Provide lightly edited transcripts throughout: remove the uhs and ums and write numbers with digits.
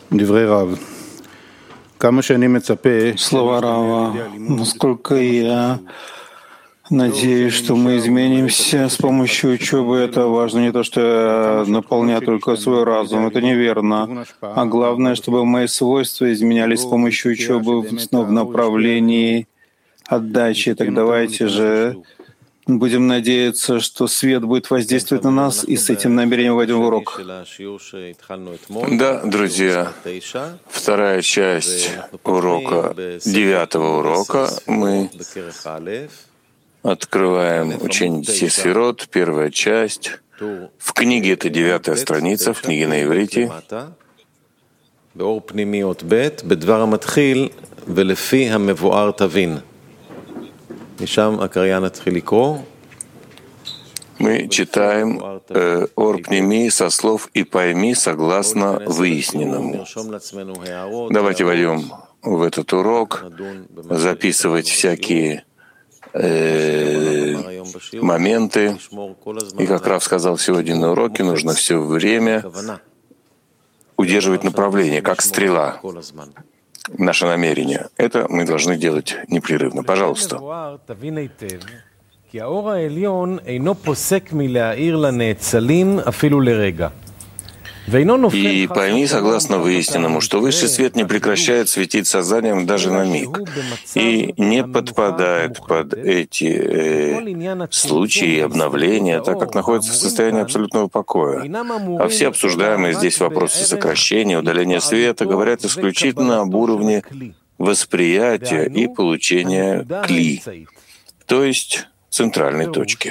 Слова Рава. Насколько я надеюсь, что мы изменимся с помощью учебы, это важно. Не то, что я наполняю только свой разум, это неверно. А главное, чтобы мои свойства изменялись с помощью учебы в направлении отдачи. Так давайте же будем надеяться, что свет будет воздействовать на нас, и с этим намерением войдем в урок. Да, друзья, вторая часть урока, 9-го урока, мы открываем учение 10 сферот, первая часть. В книге это 9-я страница, в книге на иврите. Мы читаем «Ор пними» со слов «и пойми» согласно выясненному. Давайте войдем в этот урок, записывать всякие моменты. И как Рав сказал сегодня на уроке, нужно все время удерживать направление, как стрела. Наше намерение. Это мы должны делать непрерывно. Пожалуйста. И пойми, согласно выясненному, что высший свет не прекращает светить сознанием даже на миг и не подпадает под эти случаи обновления, так как находится в состоянии абсолютного покоя. А все обсуждаемые здесь вопросы сокращения, удаления света говорят исключительно об уровне восприятия и получения кли, то есть центральной точки.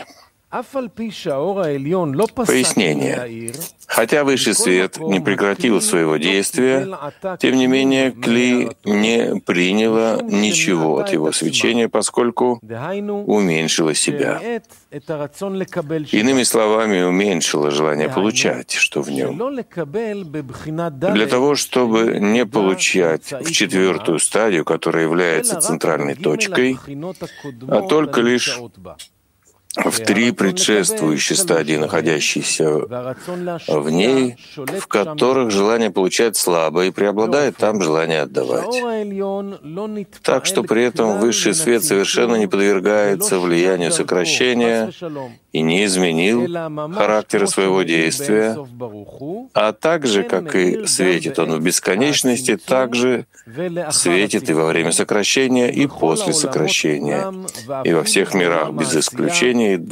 Пояснение. Хотя высший свет не прекратил своего действия, тем не менее кли не приняло ничего от его свечения, поскольку уменьшило себя. Иными словами, уменьшило желание получать, что в нем. Для того, чтобы не получать в 4-ю стадию, которая является центральной точкой, а только лишь в 3 предшествующие стадии, находящиеся в ней, в которых желание получать слабо, и преобладает там желание отдавать. Так что при этом высший свет совершенно не подвергается влиянию сокращения и не изменил характера своего действия, а так же, как и светит он в бесконечности, так же светит и во время сокращения, и после сокращения, и во всех мирах без исключения,